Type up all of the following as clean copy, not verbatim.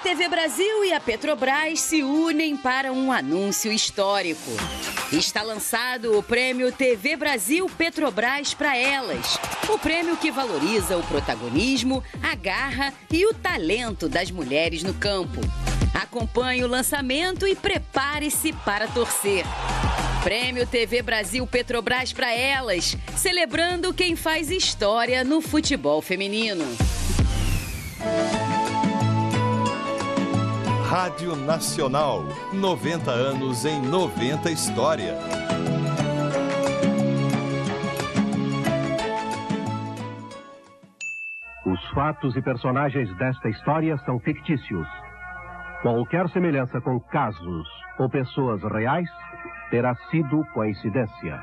TV Brasil e a Petrobras se unem para um anúncio histórico. Está lançado o Prêmio TV Brasil Petrobras para Elas. O prêmio que valoriza o protagonismo, a garra e o talento das mulheres no campo. Acompanhe o lançamento e prepare-se para torcer. Prêmio TV Brasil Petrobras para Elas, celebrando quem faz história no futebol feminino. Rádio Nacional, 90 anos em 90 história. Os fatos e personagens desta história são fictícios. Qualquer semelhança com casos ou pessoas reais terá sido coincidência.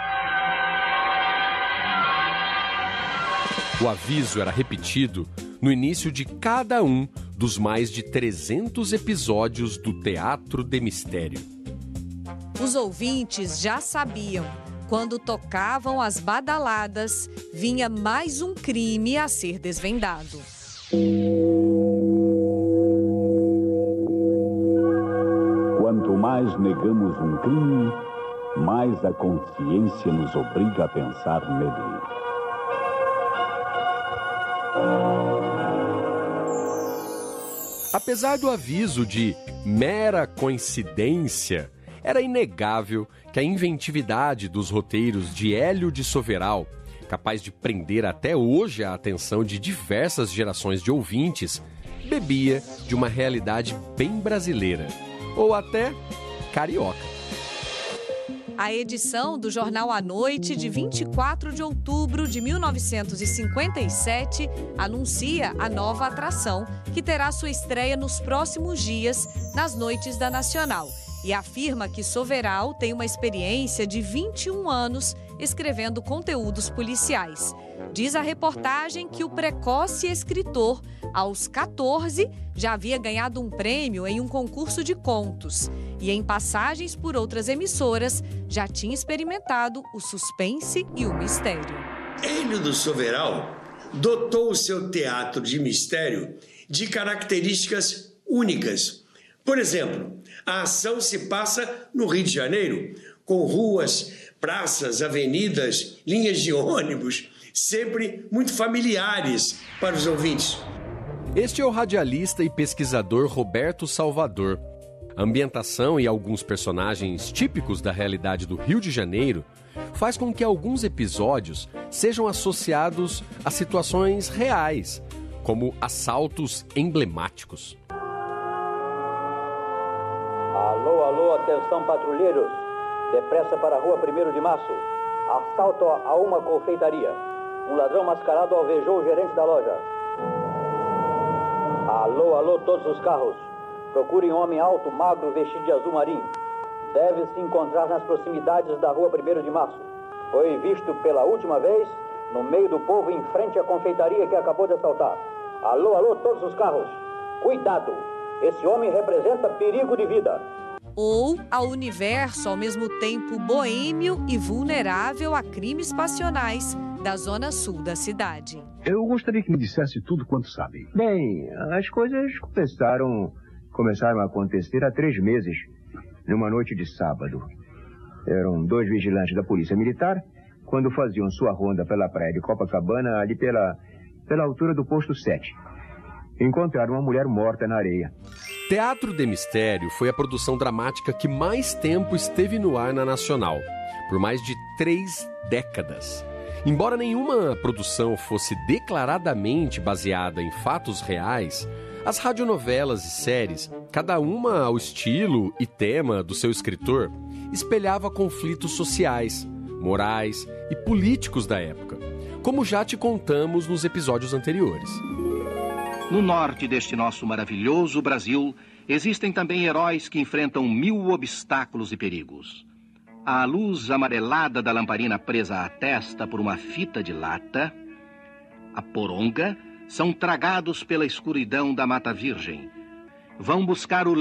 O aviso era repetido no início de cada um dos mais de 300 episódios do Teatro de Mistério. Os ouvintes já sabiam. Quando tocavam as badaladas, vinha mais um crime a ser desvendado. Quanto mais negamos um crime, mais a consciência nos obriga a pensar nele. Apesar do aviso de mera coincidência, era inegável que a inventividade dos roteiros de Hélio de Soveral, capaz de prender até hoje a atenção de diversas gerações de ouvintes, bebia de uma realidade bem brasileira, ou até carioca. A edição do Jornal à Noite, de 24 de outubro de 1957, anuncia a nova atração, que terá sua estreia nos próximos dias, nas noites da Nacional, e afirma que Soveral tem uma experiência de 21 anos escrevendo conteúdos policiais. Diz a reportagem que o precoce escritor, aos 14, já havia ganhado um prêmio em um concurso de contos e, em passagens por outras emissoras, já tinha experimentado o suspense e o mistério. Hélio do Soveral dotou o seu teatro de mistério de características únicas. Por exemplo, a ação se passa no Rio de Janeiro, com ruas, praças, avenidas, linhas de ônibus, sempre muito familiares para os ouvintes. Este é o radialista e pesquisador Roberto Salvador. A ambientação e alguns personagens típicos da realidade do Rio de Janeiro faz com que alguns episódios sejam associados a situações reais, como assaltos emblemáticos. Alô, alô, atenção patrulheiros, depressa para a rua 1º de Março. Assalto a uma confeitaria. Um ladrão mascarado alvejou o gerente da loja. Alô, alô, todos os carros. Procurem um homem alto, magro, vestido de azul marinho. Deve se encontrar nas proximidades da rua 1º de Março. Foi visto pela última vez no meio do povo em frente à confeitaria que acabou de assaltar. Alô, alô, todos os carros. Cuidado, esse homem representa perigo de vida. Ou ao universo ao mesmo tempo boêmio e vulnerável a crimes passionais da zona sul da cidade. Eu gostaria que me dissesse tudo quanto sabe. Bem, as coisas começaram a acontecer há 3 meses, numa noite de sábado. Eram 2 vigilantes da Polícia Militar, quando faziam sua ronda pela praia de Copacabana, ali pela altura do posto 7. Encontraram uma mulher morta na areia. Teatro de Mistério foi a produção dramática que mais tempo esteve no ar na Nacional, por mais de 3 décadas. Embora nenhuma produção fosse declaradamente baseada em fatos reais, as radionovelas e séries, cada uma ao estilo e tema do seu escritor, espelhava conflitos sociais, morais e políticos da época, como já te contamos nos episódios anteriores. No norte deste nosso maravilhoso Brasil, existem também heróis que enfrentam 1000 obstáculos e perigos. A luz amarelada da lamparina presa à testa por uma fita de lata, a poronga, são tragados pela escuridão da Mata Virgem. Vão buscar o